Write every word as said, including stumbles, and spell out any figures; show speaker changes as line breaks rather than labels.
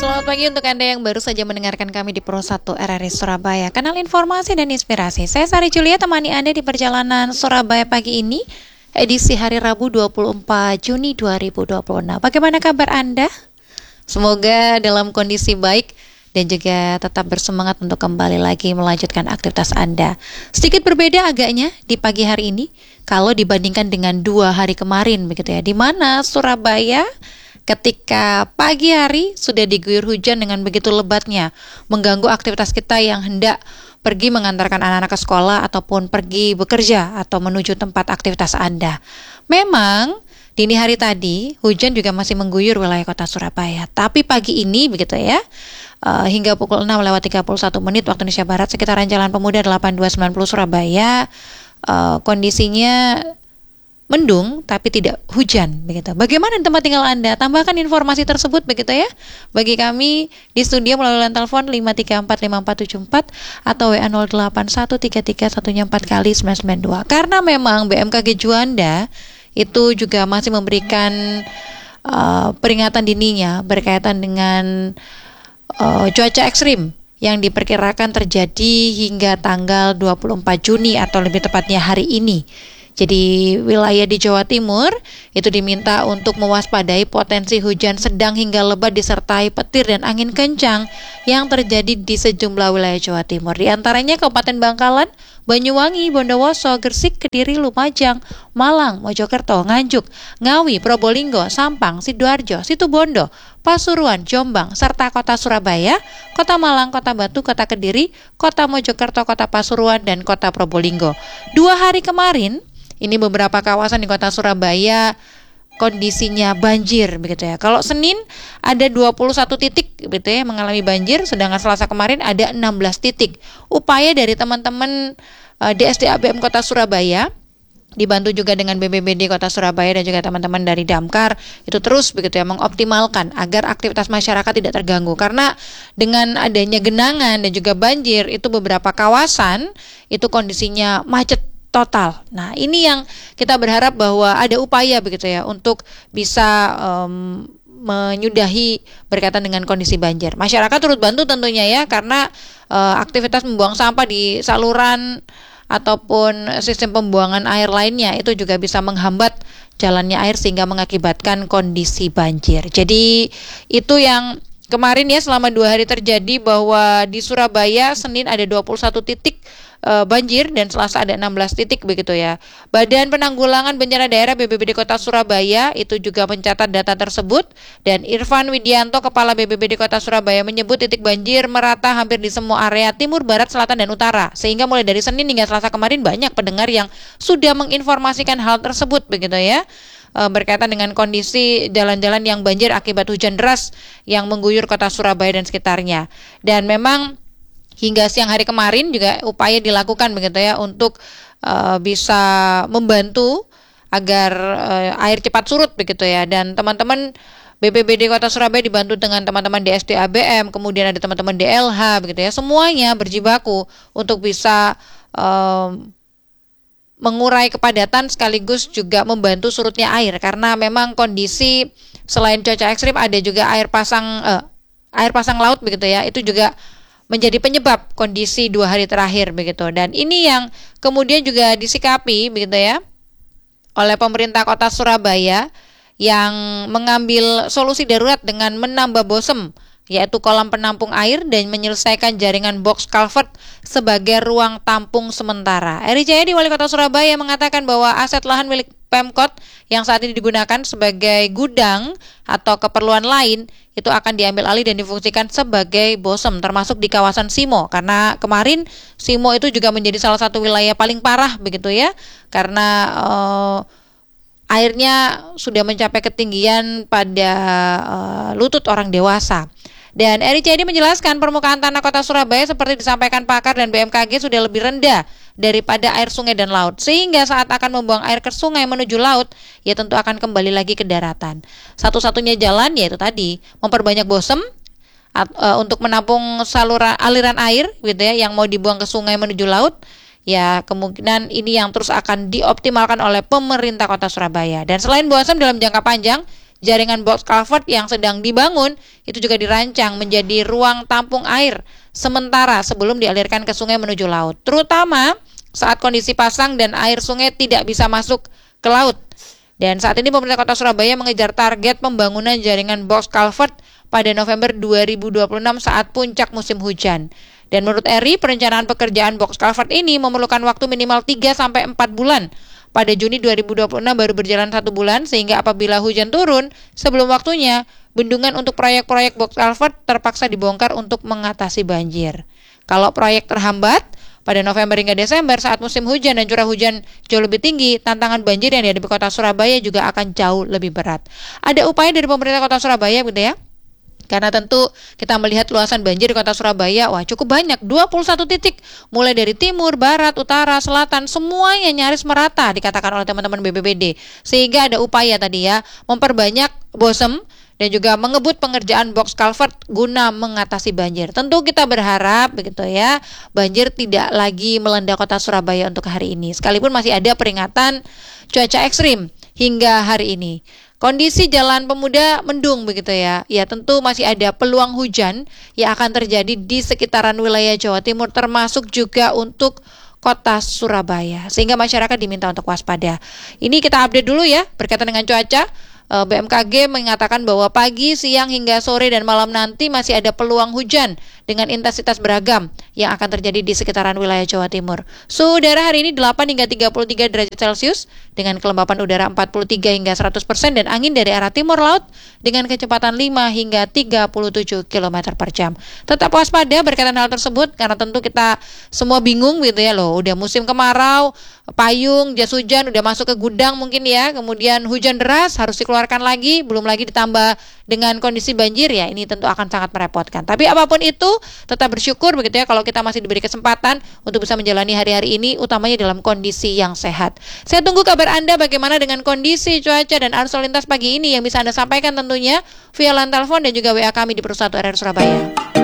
Selamat pagi untuk Anda yang baru saja mendengarkan kami di Pro satu R R I Surabaya, kanal informasi dan inspirasi. Saya Sari Julia, temani Anda di perjalanan Surabaya pagi ini, edisi hari Rabu dua puluh empat Juni dua ribu dua puluh enam. Bagaimana kabar Anda? Semoga dalam kondisi baik dan juga tetap bersemangat untuk kembali lagi melanjutkan aktivitas Anda. Sedikit berbeda agaknya di pagi hari ini kalau dibandingkan dengan dua hari kemarin begitu ya, di mana Surabaya ketika pagi hari sudah diguyur hujan dengan begitu lebatnya, mengganggu aktivitas kita yang hendak pergi mengantarkan anak-anak ke sekolah ataupun pergi bekerja atau menuju tempat aktivitas Anda. Memang dini hari tadi hujan juga masih mengguyur wilayah kota Surabaya, tapi pagi ini begitu ya, uh, hingga pukul enam lewat tiga puluh satu menit waktu Indonesia Barat sekitaran Jalan Pemuda delapan dua sembilan nol Surabaya, uh, kondisinya mendung tapi tidak hujan begitu. Bagaimana tempat tinggal Anda? Tambahkan informasi tersebut begitu ya bagi kami di studio melalui line telepon lima tiga empat lima empat tujuh empat atau W A nol delapan satu tiga tiga satu empat kali sembilan sembilan dua. Karena memang B M K G Juanda itu juga masih memberikan uh, peringatan dininya berkaitan dengan uh, cuaca ekstrim yang diperkirakan terjadi hingga tanggal dua puluh empat Juni atau lebih tepatnya hari ini. Jadi wilayah di Jawa Timur itu diminta untuk mewaspadai potensi hujan sedang hingga lebat disertai petir dan angin kencang yang terjadi di sejumlah wilayah Jawa Timur. Di antaranya Kabupaten Bangkalan, Banyuwangi, Bondowoso, Gresik, Kediri, Lumajang, Malang, Mojokerto, Nganjuk, Ngawi, Probolinggo, Sampang, Sidoarjo, Situbondo, Pasuruan, Jombang, serta kota Surabaya, kota Malang, kota Batu, kota Kediri, kota Mojokerto, kota Pasuruan, dan kota Probolinggo. Dua hari kemarin, ini beberapa kawasan di kota Surabaya kondisinya banjir begitu ya. Kalau Senin ada dua puluh satu titik begitu ya mengalami banjir, sedangkan Selasa kemarin ada enam belas titik. Upaya dari teman-teman uh, D S D A B M Kota Surabaya dibantu juga dengan B P B D Kota Surabaya dan juga teman-teman dari Damkar itu terus begitu ya mengoptimalkan agar aktivitas masyarakat tidak terganggu, karena dengan adanya genangan dan juga banjir itu beberapa kawasan itu kondisinya macet total. Nah, ini yang kita berharap bahwa ada upaya begitu ya untuk bisa um, menyudahi berkaitan dengan kondisi banjir. Masyarakat turut bantu tentunya ya, karena uh, aktivitas membuang sampah di saluran ataupun sistem pembuangan air lainnya itu juga bisa menghambat jalannya air sehingga mengakibatkan kondisi banjir. Jadi itu yang kemarin ya selama dua hari terjadi, bahwa di Surabaya Senin ada dua puluh satu titik e, banjir dan Selasa ada enam belas titik begitu ya. Badan Penanggulangan Bencana Daerah B P B D Kota Surabaya itu juga mencatat data tersebut, dan Irfan Widianto Kepala B P B D Kota Surabaya menyebut titik banjir merata hampir di semua area timur, barat, selatan, dan utara. Sehingga mulai dari Senin hingga Selasa kemarin banyak pendengar yang sudah menginformasikan hal tersebut begitu ya, berkaitan dengan kondisi jalan-jalan yang banjir akibat hujan deras yang mengguyur kota Surabaya dan sekitarnya. Dan memang hingga siang hari kemarin juga upaya dilakukan begitu ya untuk uh, bisa membantu agar uh, air cepat surut begitu ya. Dan teman-teman B P B D Kota Surabaya dibantu dengan teman-teman D S D A B M, kemudian ada teman-teman D L H begitu ya. Semuanya berjibaku untuk bisa um, mengurai kepadatan sekaligus juga membantu surutnya air, karena memang kondisi selain cuaca ekstrim ada juga air pasang eh, air pasang laut begitu ya, itu juga menjadi penyebab kondisi dua hari terakhir begitu. Dan ini yang kemudian juga disikapi begitu ya oleh pemerintah Kota Surabaya yang mengambil solusi darurat dengan menambah bosem, yaitu kolam penampung air, dan menyelesaikan jaringan box culvert sebagai ruang tampung sementara. Eri Jayadi, Wali Kota Surabaya, mengatakan bahwa aset lahan milik Pemkot yang saat ini digunakan sebagai gudang atau keperluan lain itu akan diambil alih dan difungsikan sebagai bosem, termasuk di kawasan Simo, karena kemarin Simo itu juga menjadi salah satu wilayah paling parah begitu ya, karena uh, airnya sudah mencapai ketinggian pada uh, lutut orang dewasa. Dan Eri Jayadi menjelaskan permukaan tanah kota Surabaya seperti disampaikan pakar dan B M K G sudah lebih rendah daripada air sungai dan laut, sehingga saat akan membuang air ke sungai menuju laut ya tentu akan kembali lagi ke daratan. Satu-satunya jalan yaitu tadi memperbanyak bosem at, uh, untuk menampung saluran aliran air gitu ya yang mau dibuang ke sungai menuju laut. Ya, kemungkinan ini yang terus akan dioptimalkan oleh pemerintah Kota Surabaya. Dan selain bosem dalam jangka panjang jaringan box culvert yang sedang dibangun itu juga dirancang menjadi ruang tampung air sementara sebelum dialirkan ke sungai menuju laut, terutama saat kondisi pasang dan air sungai tidak bisa masuk ke laut. Dan saat ini pemerintah Kota Surabaya mengejar target pembangunan jaringan box culvert pada November dua ribu dua puluh enam saat puncak musim hujan. Dan menurut Eri, perencanaan pekerjaan box culvert ini memerlukan waktu minimal tiga sampai empat bulan. Pada Juni dua ribu dua puluh enam baru berjalan satu bulan, sehingga apabila hujan turun sebelum waktunya, bendungan untuk proyek-proyek box culvert terpaksa dibongkar untuk mengatasi banjir. Kalau proyek terhambat, pada November hingga Desember saat musim hujan dan curah hujan jauh lebih tinggi, tantangan banjir yang dihadapi Kota Surabaya juga akan jauh lebih berat. Ada upaya dari pemerintah Kota Surabaya gitu ya. Karena tentu kita melihat luasan banjir di Kota Surabaya, wah cukup banyak, dua puluh satu titik, mulai dari timur, barat, utara, selatan, semuanya nyaris merata dikatakan oleh teman-teman B P B D. Sehingga ada upaya tadi ya, memperbanyak bosem dan juga mengebut pengerjaan box culvert guna mengatasi banjir. Tentu kita berharap begitu ya, banjir tidak lagi melanda Kota Surabaya untuk hari ini. Sekalipun masih ada peringatan cuaca ekstrim hingga hari ini. Kondisi Jalan Pemuda mendung begitu ya. Ya tentu masih ada peluang hujan yang akan terjadi di sekitaran wilayah Jawa Timur termasuk juga untuk Kota Surabaya. Sehingga masyarakat diminta untuk waspada. Ini kita update dulu ya berkaitan dengan cuaca. B M K G mengatakan bahwa pagi, siang hingga sore dan malam nanti masih ada peluang hujan dengan intensitas beragam yang akan terjadi di sekitaran wilayah Jawa Timur. Suhu udara hari ini delapan hingga tiga puluh tiga derajat Celcius dengan kelembapan udara empat puluh tiga hingga seratus persen dan angin dari arah timur laut dengan kecepatan lima hingga tiga puluh tujuh kilometer per jam. Tetap waspada berkaitan hal tersebut karena tentu kita semua bingung gitu ya loh. Udah musim kemarau, payung, jas hujan udah masuk ke gudang mungkin ya. Kemudian hujan deras harus dikeluarkan lagi, belum lagi ditambah dengan kondisi banjir ya, ini tentu akan sangat merepotkan. Tapi apapun itu, tetap bersyukur begitu ya kalau kita masih diberi kesempatan untuk bisa menjalani hari-hari ini, utamanya dalam kondisi yang sehat. Saya tunggu kabar Anda bagaimana dengan kondisi cuaca dan arus lalu lintas pagi ini yang bisa Anda sampaikan tentunya via line telepon dan juga W A kami di Perusahaan R R Surabaya.